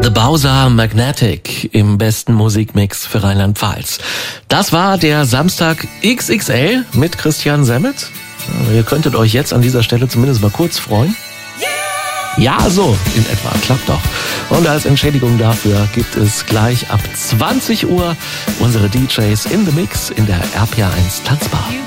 The Bowser Magnetic im besten Musikmix für Rheinland-Pfalz. Das war der Samstag XXL mit Christian Semmet. Ihr könntet euch jetzt an dieser Stelle zumindest mal kurz freuen. Ja, so in etwa, klappt doch. Und als Entschädigung dafür gibt es gleich ab 20 Uhr unsere DJs in the Mix in der RPA1 Tanzbar.